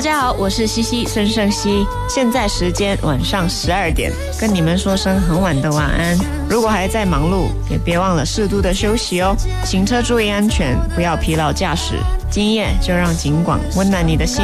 家好，我是西西孙盛熙，现在时间晚上12点，跟你们说声很晚的晚安。如果还在忙碌，也别忘了适度的休息哦。行车注意安全，不要疲劳驾驶。今夜就让警广温暖你的心。